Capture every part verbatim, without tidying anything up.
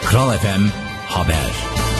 Kral F M Haber.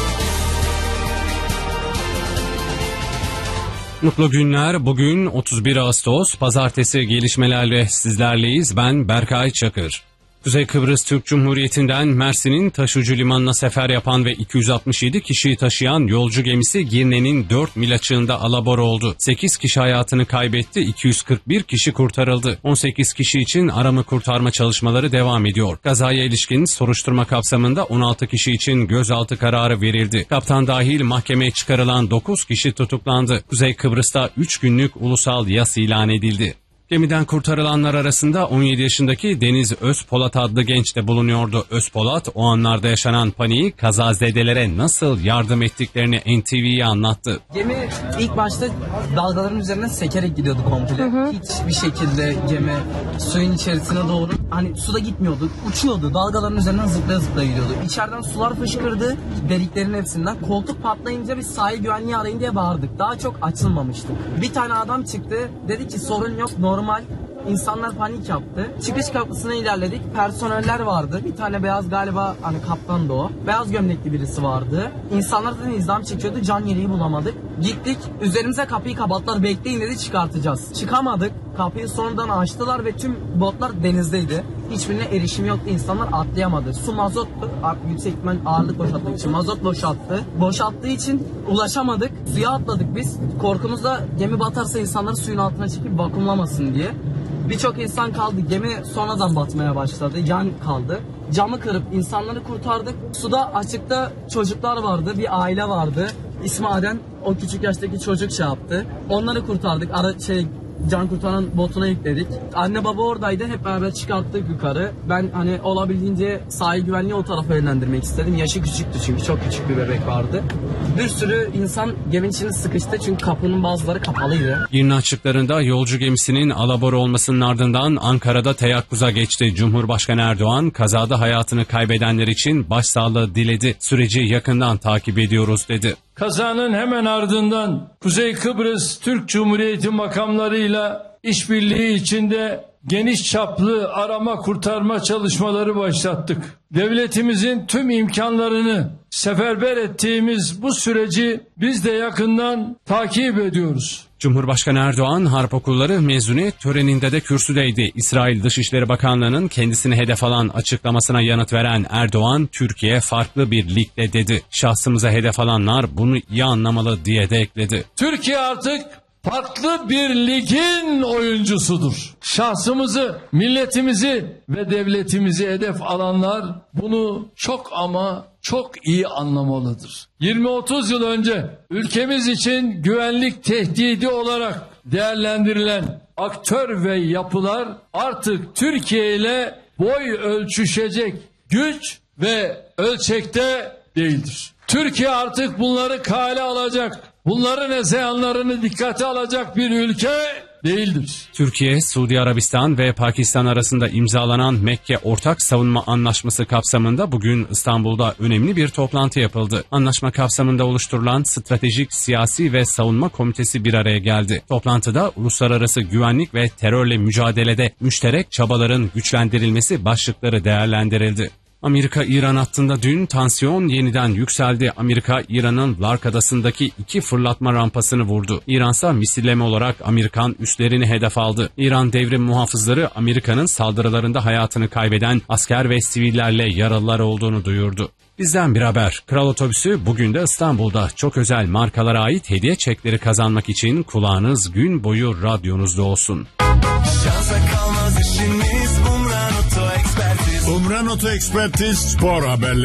Mutlu günler. Bugün otuz bir Ağustos Pazartesi, gelişmelerle sizlerleyiz. Ben Berkay Çakır. Kuzey Kıbrıs Türk Cumhuriyeti'nden Mersin'in taşucu limanına sefer yapan ve iki yüz altmış yedi kişiyi taşıyan yolcu gemisi Girne'nin dört mil açığında alabora oldu. sekiz kişi hayatını kaybetti, iki yüz kırk bir kişi kurtarıldı. on sekiz kişi için arama kurtarma çalışmaları devam ediyor. Kazaya ilişkin soruşturma kapsamında on altı kişi için gözaltı kararı verildi. Kaptan dahil mahkemeye çıkarılan dokuz kişi tutuklandı. Kuzey Kıbrıs'ta üç günlük ulusal yas ilan edildi. Gemiden kurtarılanlar arasında on yedi yaşındaki Deniz Özpolat adlı genç de bulunuyordu. Özpolat o anlarda yaşanan paniği kazazedelere nasıl yardım ettiklerini N T V'ye anlattı. Gemi ilk başta dalgaların üzerinden sekerek gidiyordu komple. Hı hı. Hiçbir şekilde gemi suyun içerisine doğru, hani suda gitmiyordu, uçuyordu. Dalgaların üzerinden zıplaya zıplaya gidiyordu. İçeriden sular fışkırdı, deliklerin hepsinden. Koltuk patlayınca biz sahil güvenliği arayın diye bağırdık. Daha çok açılmamıştık. Bir tane adam çıktı, dedi ki sorun yok, normal. Normal. İnsanlar panik yaptı. Çıkış kapısına ilerledik. Personeller vardı. Bir tane beyaz, galiba hani kaptandı o. Beyaz gömlekli birisi vardı. İnsanlar zaten izdiham çekiyordu. Can yeleği bulamadık. Gittik. Üzerimize kapıyı kapattılar. Bekleyin dedi, çıkartacağız. Çıkamadık. Kapıyı sonradan açtılar ve tüm botlar denizdeydi. Hiçbirine erişim yoktu. İnsanlar atlayamadı. Su mazottu. Yüksek ihtimal ağırlık boşalttığı için mazot boşalttı. Boşalttığı için ulaşamadık. Suya atladık biz. Korkumuzda gemi batarsa insanları suyun altına çekip vakumlamasın diye. Birçok insan kaldı. Gemi sonradan batmaya başladı. Yan kaldı. Camı kırıp insanları kurtardık. Suda açıkta çocuklar vardı. Bir aile vardı. İsmi Adem. O küçük yaştaki çocuk şey yaptı. Onları kurtardık. Ara şey can kurtaran botuna yükledik. Anne baba oradaydı. Hep beraber çıkarttık yukarı. Ben hani olabildiğince sahil güvenliği o tarafa yönlendirmek istedim. Yaşı küçüktü çünkü. Çok küçük bir bebek vardı. Bir sürü insan geminin içine sıkıştı çünkü kapının bazıları kapalıydı. Girne açıklarında yolcu gemisinin alabora olmasının ardından Ankara'da teyakkuza geçti. Cumhurbaşkanı Erdoğan kazada hayatını kaybedenler için başsağlığı diledi. Süreci yakından takip ediyoruz dedi. Kazanın hemen ardından Kuzey Kıbrıs Türk Cumhuriyeti makamlarıyla işbirliği içinde geniş çaplı arama kurtarma çalışmaları başlattık. Devletimizin tüm imkanlarını seferber ettiğimiz bu süreci biz de yakından takip ediyoruz. Cumhurbaşkanı Erdoğan harp okulları mezuniyet töreninde de kürsüdeydi. İsrail Dışişleri Bakanlığı'nın kendisini hedef alan açıklamasına yanıt veren Erdoğan, Türkiye farklı bir ligde dedi. Şahsımıza hedef alanlar bunu iyi anlamalı diye de ekledi. Türkiye artık farklı bir ligin oyuncusudur. Şahsımızı, milletimizi ve devletimizi hedef alanlar bunu çok ama çok iyi anlamalıdır. yirmi otuz yıl önce ülkemiz için güvenlik tehdidi olarak değerlendirilen aktör ve yapılar artık Türkiye ile boy ölçüşecek güç ve ölçekte değildir. Türkiye artık bunları kale alacak, bunların hezeyanlarını dikkate alacak bir ülke değildir. Türkiye, Suudi Arabistan ve Pakistan arasında imzalanan Mekke Ortak Savunma Anlaşması kapsamında bugün İstanbul'da önemli bir toplantı yapıldı. Anlaşma kapsamında oluşturulan Stratejik Siyasi ve Savunma Komitesi bir araya geldi. Toplantıda uluslararası güvenlik ve terörle mücadelede müşterek çabaların güçlendirilmesi başlıkları değerlendirildi. Amerika-İran hattında dün tansiyon yeniden yükseldi. Amerika, İran'ın Lark Adası'ndaki iki fırlatma rampasını vurdu. İransa misilleme olarak Amerikan üslerini hedef aldı. İran devrim muhafızları Amerika'nın saldırılarında hayatını kaybeden asker ve sivillerle yaralılar olduğunu duyurdu. Bizden bir haber. Kral Otobüsü bugün de İstanbul'da çok özel markalara ait hediye çekleri kazanmak için kulağınız gün boyu radyonuzda olsun. Şansa kalmaz işimiz, Umran Oto Ekspertiz. Umran Oto Ekspertiz spor haberleri.